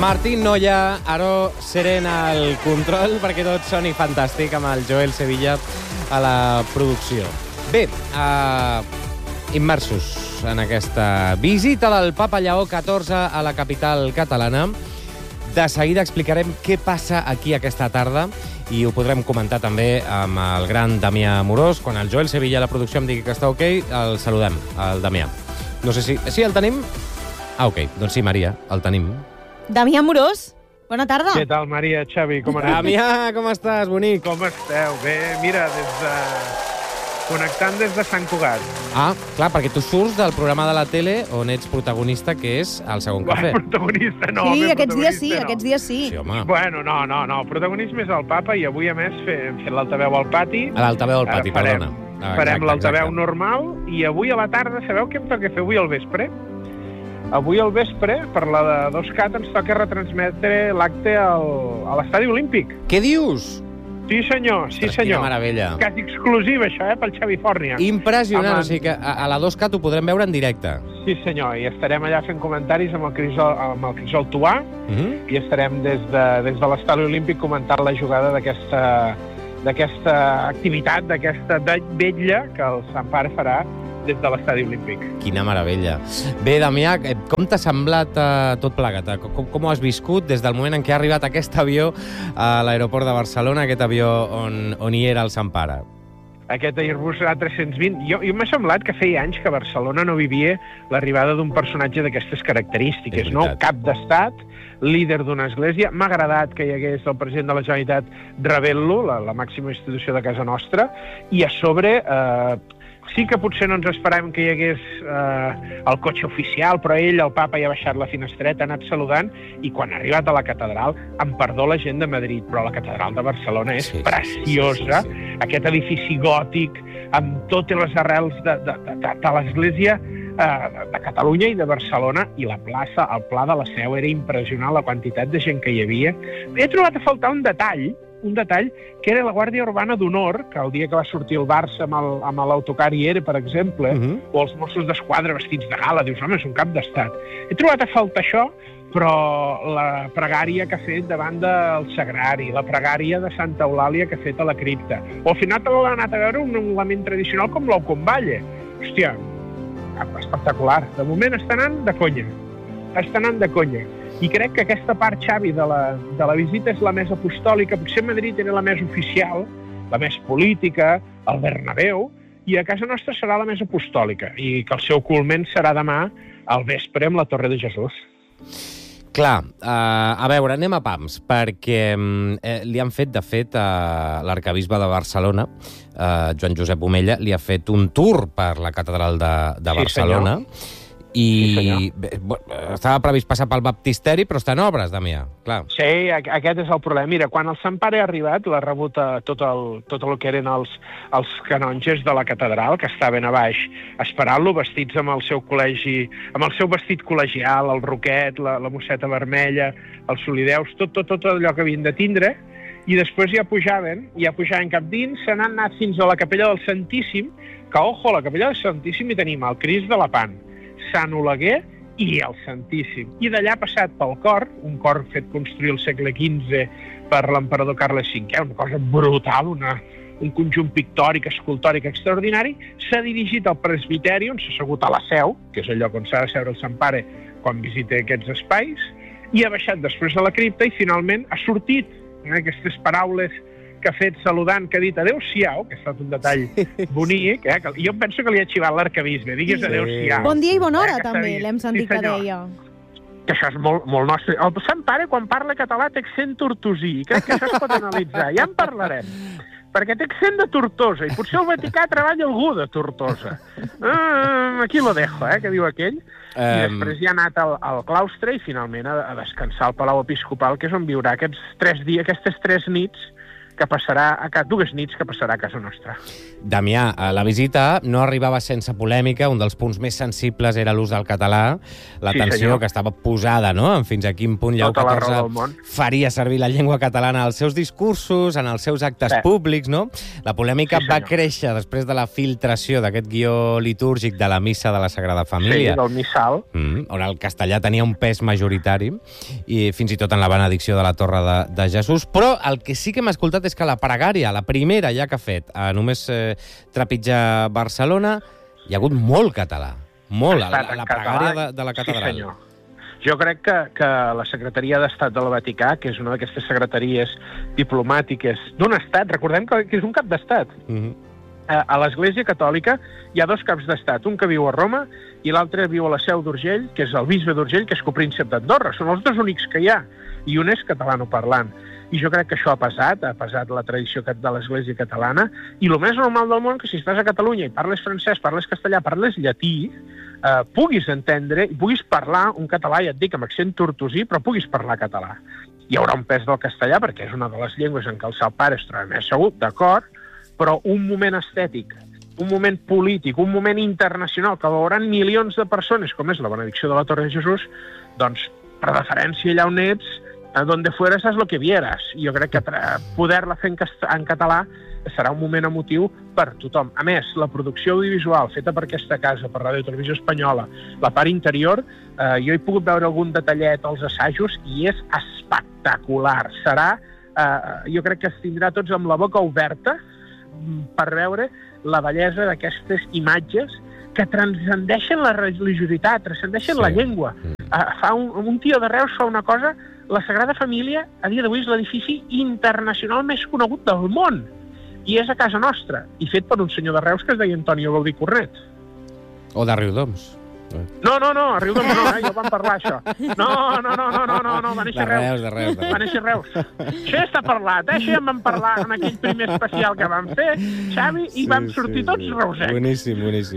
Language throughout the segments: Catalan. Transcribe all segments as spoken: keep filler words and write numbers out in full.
Martín Noya, Aro Serena al control, perquè tot soni fantàstic amb el Joel Sevilla a la producció. Bé, uh, immersos en aquesta visita del Papa Lleó catorze a la capital catalana. De seguida explicarem què passa aquí aquesta tarda i ho podrem comentar també amb el gran Damià Amorós. Quan el Joel Sevilla a la producció em digui que està ok, el saludem, el Damià. No sé si... Sí, el tenim? Ah, ok. Doncs sí, Maria, el tenim. Damià Amorós, bona tarda. Què tal, Maria, Xavi, com anem? Damià, com estàs, bonic? Com esteu? Bé, mira, des de... connectant des de Sant Cugat. Ah, clar, perquè tu surts del programa de la tele on ets protagonista, que és El segon cafè. Bueno, protagonista no. Sí, aquests dies sí, no. aquests dies sí. Sí, home. Bueno, no, no, no. El protagonisme és el Papa i avui, a més, hem fet l'altaveu al pati. A l'altaveu al pati, farem, perdona. Ah, farem exacte, l'altaveu exacte. normal i avui a la tarda, sabeu què em toca fer avui al vespre? Avui al vespre, per la de dos cat, ens toca retransmetre l'acte al, a l'Estadi Olímpic. Què dius? Sí, senyor, sí, Ostres, senyor. quina meravella. Quasi exclusiva, això, eh, pel Xavi Fòrnia. Impressionant, Amb... o sigui que a, a la dos cat ho podrem veure en directe. Sí, senyor, i estarem allà fent comentaris amb el Crisol, amb el Crisol Tuà, Uh -huh. i estarem des de, des de l'Estadi Olímpic comentant la jugada d'aquesta d'aquesta activitat, d'aquesta vetlla que el Sant Pare farà des de l'Estadi Olímpic. Quina meravella. Bé, Damià, com t'ha semblat eh, tot plegat? Com, com ho has viscut des del moment en què ha arribat aquest avió a l'aeroport de Barcelona, aquest avió on, on hi era el Sant Pare? Aquest Airbus A tres cents vint. Jo, jo m'ha semblat que feia anys que Barcelona no vivia l'arribada d'un personatge d'aquestes característiques, no? Cap d'estat, líder d'una església. M'ha agradat que hi hagués el president de la Generalitat rebent-lo, la, la màxima institució de casa nostra, i a sobre... Eh, sí que potser no ens esperàvem que hi hagués eh, el cotxe oficial, però ell, el papa, ja ha baixat la finestreta, ha anat saludant, i quan ha arribat a la catedral, em perdó la gent de Madrid, però la catedral de Barcelona és sí, preciosa. Sí, sí, sí. Aquest edifici gòtic, amb totes les arrels de, de, de, de, de l'església eh, de Catalunya i de Barcelona, i la plaça, el Pla de la Seu, era impressionant la quantitat de gent que hi havia. He trobat a faltar un detall, un detall, que era la Guàrdia Urbana d'Honor, que el dia que va sortir el Barça amb l'autocar hi era, per exemple, uh -huh. o els Mossos d'Esquadra vestits de gala, dius, home, és un cap d'estat. He trobat a faltar això, però la pregària que ha fet davant del Sagrari, la pregària de Santa Eulàlia que ha fet a la cripta, o al final també l'ha anat a veure un element tradicional com l'ou con balle. Hòstia, espectacular. De moment està anant de conya. Està anant de conya. I crec que aquesta part, Xavi, de la, de la visita és la més apostòlica. Potser Madrid era la més oficial, la més política, el Bernabéu, i a casa nostra serà la més apostòlica, i que el seu culmen serà demà al vespre amb la Torre de Jesús. Clar, uh, a veure, anem a pams, perquè eh, li han fet, de fet, a l'arcabisbe de Barcelona, uh, Joan Josep Omella, li ha fet un tour per la catedral de, de Barcelona, sí, i sí, bé, estava previst passar pel baptisteri, però està en obres, Damià, clar. Sí, aquest és el problema. Mira, quan el Sant Pare ha arribat, l'ha rebut a tot el, tot el que eren els, els canonges de la catedral, que estaven a baix esperant-lo, vestits amb el seu col·legi, amb el seu vestit col·legial, el roquet, la, la mosseta vermella, els solideus, tot, tot, tot allò que havien de tindre, i després ja pujaven, ja pujaven cap dins, se n'han anat fins a la capella del Santíssim, que, ojo, a la capella del Santíssim hi tenim el Crist de la Pan, Sant Oleguer i el Santíssim. I d'allà passat pel cor, un cor fet construir al segle quinze per l'emperador Carles cinquè, una cosa brutal, una, un conjunt pictòric, escultòric extraordinari, s'ha dirigit al presbiteri, on s'ha assegut a la Seu, que és el lloc on s'ha de seure el Sant Pare quan visita aquests espais, i ha baixat després de la cripta i finalment ha sortit eh, aquestes paraules que ha fet saludant, que ha dit adeu-siau, que ha estat un detall bonic, eh? Que jo penso que li ha xivat l'arcabisbe, digues sí. Adeu-siau. Bon dia i bona hora, eh, també, l'hem sentit sí, que deia. Que això és molt, molt nostre. El Sant Pare, quan parla català, té accent tortosí. Crec que això es pot analitzar. Ja en parlarem. Perquè té accent de Tortosa, i potser al Vaticà treballa algú de Tortosa. Uh, aquí lo dejo, eh, que diu aquell. Um... I després ja ha anat al, al claustre i finalment a, a descansar al Palau Episcopal, que és on viurà aquests tres dies, aquestes tres nits que passarà a casa, dues nits que passarà a casa nostra. Damià, la visita no arribava sense polèmica. Un dels punts més sensibles era l'ús del català, l'atenció Sí, que estava posada, no?, en fins a quin punt Lleó Tota la raó del catorze món. faria servir la llengua catalana als seus discursos, en els seus actes Sí. públics, no? La polèmica Sí, va senyor. créixer després de la filtració d'aquest guió litúrgic de la missa de la Sagrada Família, Sí, del missal. mm, on el castellà tenia un pes majoritari, i fins i tot en la benedicció de la Torre de, de Jesús. Però el que sí que hem escoltat és que la pregària, la primera ja que ha fet, a només eh, trepitjar Barcelona, hi ha hagut molt català. Molt, Ha la, estat la en pregària català. de, de la Sí, catedral. senyor. Jo crec que, que la Secretaria d'Estat del Vaticà, que és una d'aquestes secretaries diplomàtiques d'un estat, recordem que, que és un cap d'estat, Mm -hmm. a, a l'Església Catòlica hi ha dos caps d'estat, un que viu a Roma i l'altre viu a la Seu d'Urgell, que és el bisbe d'Urgell, que és copríncep d'Andorra. Són els dos únics que hi ha, i un és catalanoparlant. I jo crec que això ha pesat, ha pesat la tradició de l'Església catalana, i el més normal del món que si estàs a Catalunya i parles francès, parles castellà, parles llatí, eh, puguis entendre i puguis parlar un català, ja et dic, amb accent tortosí, però puguis parlar català. Hi haurà un pes del castellà, perquè és una de les llengües en què el seu pare es troba més segur, d'acord, però un moment estètic, un moment polític, un moment internacional que veuran milions de persones, com és la benedicció de la Torre de Jesús, doncs, per deferència allà on ets, a donde fueras es lo que vieras. I jo crec que poder-la fer en, en català serà un moment emotiu per tothom. A més, la producció audiovisual feta per aquesta casa, per Ràdio i Televisió Espanyola, la part interior, eh, jo he pogut veure algun detallet als assajos i és espectacular. Serà, eh, jo crec que es tindrà tots amb la boca oberta per veure la bellesa d'aquestes imatges que transcendeixen la religiositat, transcendeixen Sí. la llengua. Uh, fa un, un tio de Reus fa una cosa... La Sagrada Família, a dia d'avui, és l'edifici internacional més conegut del món. I és a casa nostra. I fet per un senyor de Reus que es deia Antonio Gaudí Cornet. O de Riudoms. No, no, no, a Riudoms no, eh? Ja vam parlar, això. No, no, no, no, no, no, no, va néixer De Reus, de Reus, de Reus. Va néixer Reus. Això ja està parlat, eh? Això ja en vam parlar en aquell primer especial que vam fer, Xavi, i vam sortir tots reusecs. Boníssim, boníssim.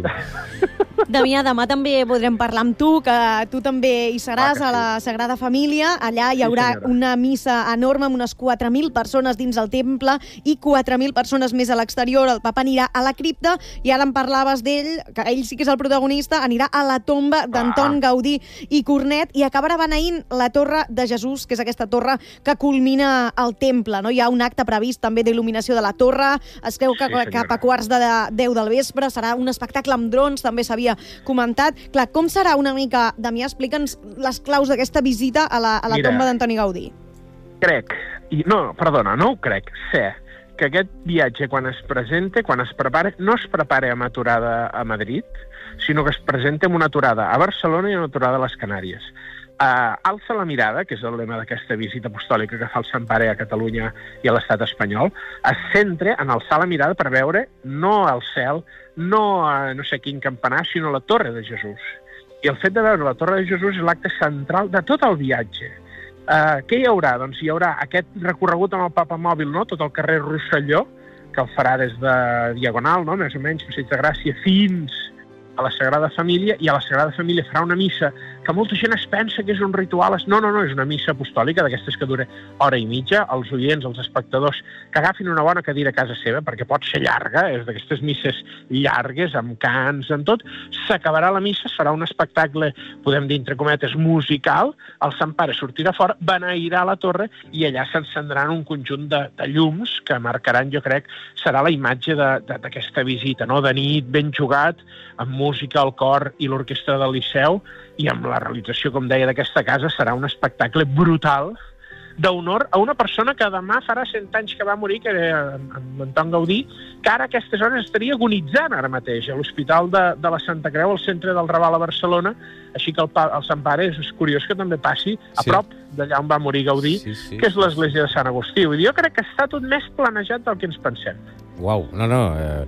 Damià, demà també podrem parlar amb tu, que tu també hi seràs Ah, a la Sagrada Família. Allà hi haurà senyora. una missa enorme amb unes quatre mil persones dins el temple i quatre mil persones més a l'exterior. El papa anirà a la cripta i ara em parlaves d'ell, que ell sí que és el protagonista, anirà a la tomba d'Anton Gaudí i Cornet i acabarà beneint la Torre de Jesús, que és aquesta torre que culmina el temple. No? Hi ha un acte previst també d'il·luminació de la torre. Es creu que Sí, cap a quarts de deu del vespre serà un espectacle amb drons, també s'havia comentat. Clar, com serà una mica, Damià, explica'ns les claus d'aquesta visita a la, a la Mira, tomba d'Antoni Gaudí. Crec, i no, perdona, no ho crec, sé que aquest viatge, quan es presenta, quan es prepara, no es prepara amb aturada a Madrid, sinó que es presenta amb una aturada a Barcelona i una aturada a les Canàries. Uh, alça la mirada, que és el lema d'aquesta visita apostòlica que fa el Sant Pare a Catalunya i a l'estat espanyol, es centra en alçar la mirada per veure no al cel, no a no sé quin campanar, sinó a la Torre de Jesús. I el fet de veure la Torre de Jesús és l'acte central de tot el viatge. Uh, què hi haurà? Doncs hi haurà aquest recorregut amb el Papa Mòbil, no? Tot el carrer Rosselló, que el farà des de Diagonal, no? Més o menys, Passeig de Gràcia, fins a la Sagrada Família, i a la Sagrada Família farà una missa que molta gent es pensa que és un ritual. No, no, no, és una missa apostòlica d'aquestes que dura hora i mitja. Els oients, els espectadors, que agafin una bona cadira a casa seva, perquè pot ser llarga, és d'aquestes misses llargues, amb cants, amb tot. S'acabarà la missa, es farà un espectacle, podem dir, entre cometes, musical. El Sant Pare sortirà fora, beneirà la torre, i allà s'encendran un conjunt de, de llums que marcaran, jo crec, serà la imatge d'aquesta visita, no? De nit, ben jugat, amb música, el cor i l'orquestra del Liceu, i amb la realització, com deia, d'aquesta casa, serà un espectacle brutal d'honor a una persona que demà farà cent anys que va morir, que era en Anton Gaudí, que ara a aquestes hores estaria agonitzant ara mateix a l'Hospital de, de la Santa Creu, al centre del Raval a Barcelona, així que el, el Sant Pare és curiós que també passi a Sí. prop d'allà on va morir Gaudí, Sí, sí, que és sí, l'església de Sant Agustí. Vull dir, jo crec que està tot més planejat del que ens pensem. Uau, no, no... Eh,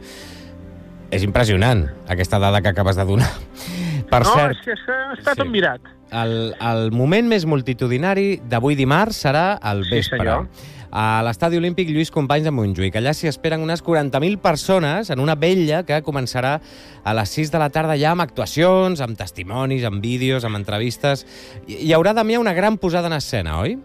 és impressionant, aquesta dada que acabes de donar. Per no, cert, és que està, està sí. tot mirat. el, el moment més multitudinari d'avui dimarts serà al Sí, vespre. senyor. A l'Estadi Olímpic Lluís Companys de Montjuïc. Allà s'hi esperen unes quaranta mil persones en una vetlla que començarà a les sis de la tarda ja amb actuacions, amb testimonis, amb vídeos, amb entrevistes. Hi hi haurà, Damià, una gran posada en escena, oi?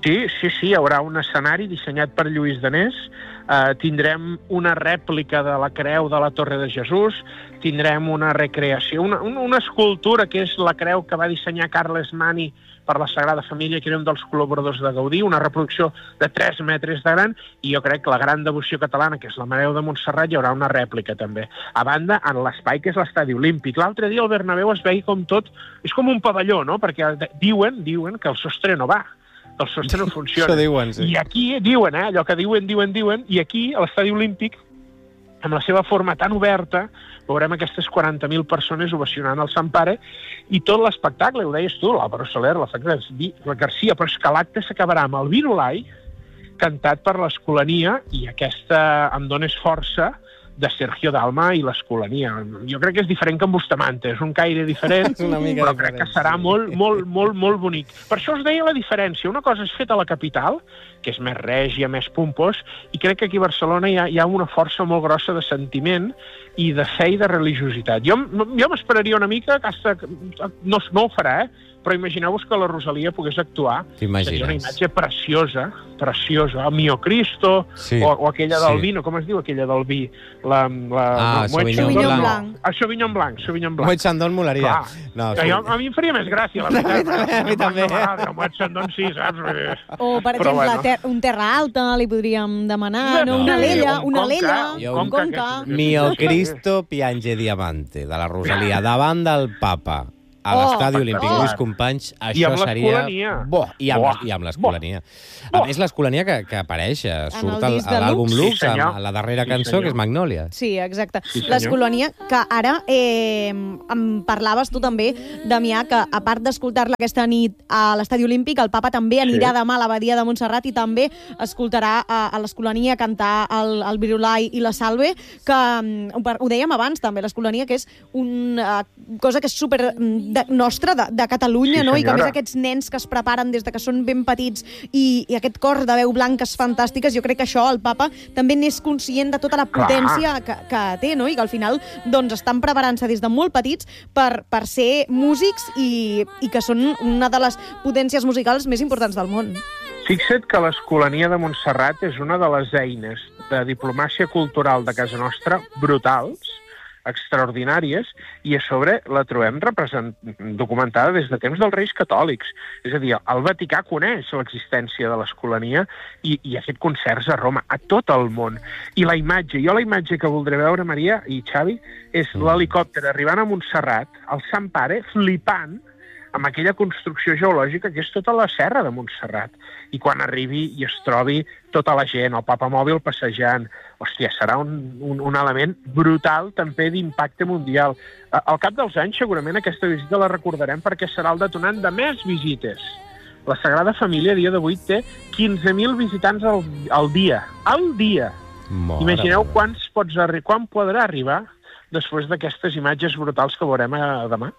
Sí, sí, sí, hi haurà un escenari dissenyat per Lluís Danés, eh, tindrem una rèplica de la creu de la Torre de Jesús, tindrem una recreació, una, una, una escultura que és la creu que va dissenyar Carles Mani per la Sagrada Família, que era un dels col·laboradors de Gaudí, una reproducció de tres metres de gran, i jo crec que la gran devoció catalana, que és la Mare de Montserrat, hi haurà una rèplica també. A banda, en l'espai que és l'Estadi Olímpic. L'altre dia al Bernabéu es veia com tot... És com un pavelló, no? Perquè diuen, diuen que el sostre no va, que el sostre no funciona. Això diuen, sí. I aquí diuen, eh? Allò que diuen, diuen, diuen, i aquí, a l'Estadi Olímpic, amb la seva forma tan oberta, veurem aquestes quaranta mil persones ovacionant el Sant Pare, i tot l'espectacle, ho deies tu, l'Álvaro Soler, la la Garcia, però és que l'acte s'acabarà amb el Virolai, cantat per l'Escolania, i aquesta Em dones força, de Sergio Dalma i l'Escolania. Jo crec que és diferent que en Bustamante, és un caire diferent, una mica però diferent, crec que serà sí. molt, molt, molt, molt bonic. Per això us deia la diferència. Una cosa és feta a la capital, que és més règia, més pompós, i crec que aquí a Barcelona hi ha, hi ha una força molt grossa de sentiment i de fe i de religiositat. Jo, jo m'esperaria una mica, que hasta, no, no ho farà, eh? Però imagineu-vos que la Rosalia pogués actuar. Seria una imatge preciosa, preciosa. El Mio Cristo, sí, o, o aquella del sí. vino, com es diu aquella del vi? La, la, ah, no, Sauvignon Blanc. Blanc. Ah, Sauvignon Blanc, Sauvignon Blanc. Moet Chandon molaria. No, jo, a mi em faria més gràcia, la veritat. A mi també. El Moet Chandon sí, saps? O, per exemple, bueno. ter un Terra Alta li podríem demanar, no, no una Alella, un una Alella, un Conca. Mio Cristo piange diamante, de la Rosalia, davant del Papa. A l'Estadi oh, Olímpic, Lluís Companys, això I seria... Bo, I amb, oh, i amb l'Escolania. A més, l'Escolania que, que apareix, surt al, a l'àlbum Lux, sí, amb la darrera cançó, sí, que és Magnòlia. Sí, exacte. Sí, L'Escolania, que ara eh, em parlaves tu també, Damià, que a part d'escoltar-la aquesta nit a l'Estadi Olímpic, el Papa també anirà sí. demà a l'Abadia de Montserrat i també escoltarà a, a l'Escolania cantar el, el Virolai i la Salve, que ho dèiem abans també, l'Escolania, que és una cosa que és super... De, nostra, de, de Catalunya, sí, no? I que a més aquests nens que es preparen des de que són ben petits i, i aquest cor de veu blanques fantàstiques, jo crec que això el Papa també n'és conscient de tota la potència que, que té, no? I que al final doncs, estan preparant-se des de molt petits per, per ser músics i, i que són una de les potències musicals més importants del món. Fixa't que l'Escolania de Montserrat és una de les eines de diplomàcia cultural de casa nostra brutals, extraordinàries, i a sobre la trobem represent... documentada des de temps dels Reis Catòlics. És a dir, el Vaticà coneix l'existència de l'Escolania i, i ha fet concerts a Roma, a tot el món. I la imatge, jo la imatge que voldré veure, Maria i Xavi, és l'helicòpter arribant a Montserrat, el Sant Pare flipant amb aquella construcció geològica que és tota la serra de Montserrat. I quan arribi i es trobi tota la gent, el papamòbil passejant, hòstia, serà un, un, un element brutal també d'impacte mundial. Al cap dels anys, segurament, aquesta visita la recordarem perquè serà el detonant de més visites. La Sagrada Família, a dia d'avui, té quinze mil visitants al, al dia. Al dia! Mare Imagineu quants pots arri- quan podrà arribar després d'aquestes imatges brutals que veurem demà.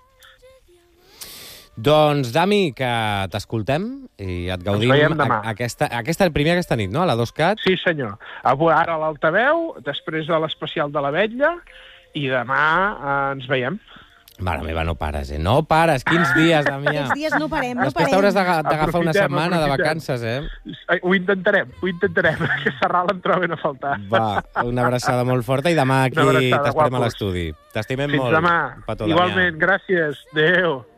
Doncs, Dami, que t'escoltem i et gaudim. Ens veiem demà. Aquesta, aquesta el primer aquesta nit, no? A la dos cat? Sí, senyor. Avui, ara a l'Altaveu, després a l'especial de la Vetlla, i demà eh, ens veiem. Mare meva, no pares, eh? No pares, quins dies, Damià. Quins dies no parem, no Després parem. t'hauràs d'agafar una setmana aprofitem. de vacances, eh? Ho intentarem, ho intentarem, que Sarral em troben a faltar. Va, una abraçada molt forta i demà aquí t'esperem a l'estudi. T'estimem molt. Fins demà. Petó, Igualment, gràcies. Adéu.